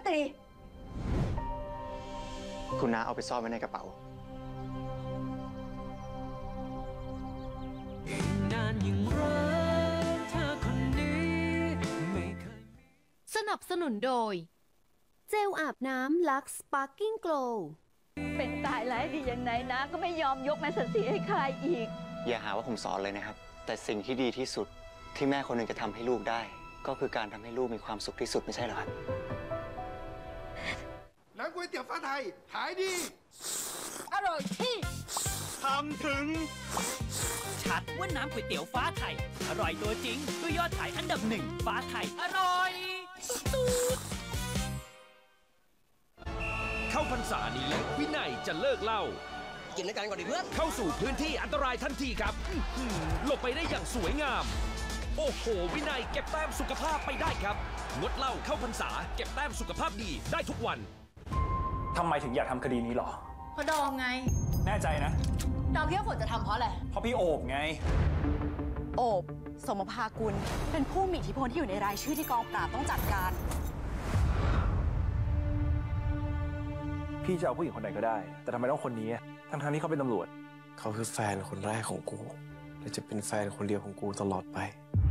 ตรีคุณน้าเอาไปซ่อนไว้ในกระเป๋าสนับสนุนโดยเจลอาบน้ำลักซ์สปาร์กิ้งโกลว์เป็นตายร้ายดียังไงนะก็ไม่ยอมยกแม่สันสีให้ใครอีกอย่าหาว่าผมสอนเลยนะครับ แต่สิ่งที่ดีที่สุดที่แม่คนหนึ่งจะทำให้ลูกได้ ก็คือการทำให้ลูกมีความสุขที่สุดไม่ใช่หรอครับน้ำก๋วยเตี๋ยวฟ้าไทยขายดีอร่อยที่ทำถึงชัดว่าน้ำก๋วยเตี๋ยวฟ้าไทยอร่อยตัวจริงด้วยยอดขายอันดับ 1ฟ้าไทยอร่อยสุดๆเข้าพรรษานี้วินัยจะเลิกเหล้ากินด้วยกันก่อนดิเพื่อนเข้าสู่พื้นที่อันตรายทันทีครับหลบไปได้อย่างสวยงามโอ้โหวินัยเก็บแต้มสุขภาพไปได้ครับงดเหล้าเข้าพรรษาเก็บแต้มสุขภาพดีได้ทุกวันทำไมถึงอยากทำคดีนี้หรอเพราะดอมไงแน่ใจนะดอมคิดว่าฝนจะทำเพราะอะไรเพราะพี่โอบไงโอบสมภากุลเป็นผู้มีอิทธิพลที่อยู่ในรายชื่อที่กองปราบต้องจัดการพี่จะเอาผู้หญิงคนไหนก็ได้แต่ทำไมต้องคนนี้ทั้งที่เขาเป็นตำรวจเขาคือแฟนคนแรกของกูและจะเป็นแฟนคนเดียวของกูตลอดไป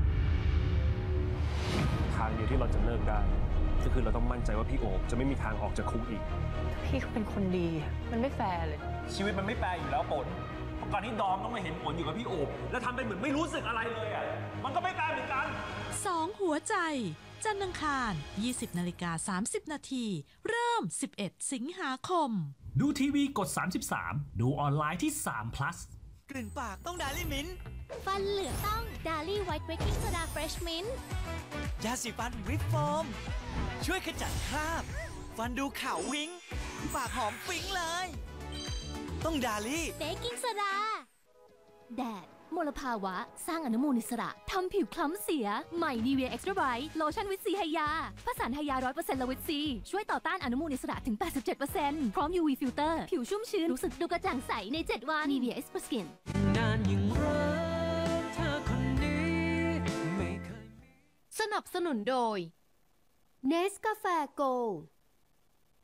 ทางเดียวที่เราจะเลิกได้ก็คือเราต้องมั่นใจว่าพี่โอบจะไม่มีทางออกจากคุกอีกพี่เขาเป็นคนดีมันไม่แฟร์เลยชีวิตมันไม่แปรอยู่แล้วฝนก่อนที่ดอมต้องมาเห็นฝนอยู่กับพี่โอบแล้วทำเป็นเหมือนไม่รู้สึกอะไรเลยมันก็ไม่แปรเหมือนกัน 2 หัวใจจันทร์อังคาร 20:30 นาทีเริ่ม 11 สิงหาคมดูทีวีกด 33 ดูออนไลน์ที่3 plus กลิ่นปากต้องดาลี่มิ้นท์ฟันเหลืองต้องดาลี่ไวท์เบรกกิ้งโซดาเฟรชมิ้นท์ยาสีฟันวิปโฟมช่วยขจัดคราบฟันดูขาววิ้งปากหอมปิ๊งเลยต้องดาลี่เบกกิ้งโซดาแดดมลภาวะสร้างอนุมูลอิสระทำผิวคล้ำเสียใหม่นีเวียเอ็กซ์ตร้าไบรท์โลชั่นวิตซีไฮยาผสานไฮยา 100% ละวิตซีช่วยต่อต้านอนุมูลอิสระถึง 87% พร้อม UV ฟิลเตอร์ผิวชุ่มชื้นรู้สึกดูกระจ่างใสใน 7 วันนีเวียเอ็กซ์เพรสกินนานยิ่งรักเธอคนนี้ไม่เคยสนับสนุนโดยเนสกาแฟโกลด์